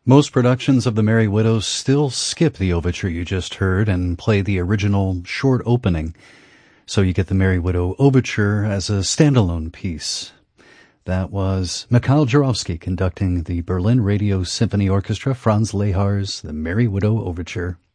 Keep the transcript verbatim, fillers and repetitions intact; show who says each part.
Speaker 1: Most productions of The Merry Widow still skip the overture you just heard and play the original short opening. So you get The Merry Widow Overture as a standalone piece. That was Mikhail Jurovsky conducting the Berlin Radio Symphony Orchestra, Franz Lehar's The Merry Widow Overture.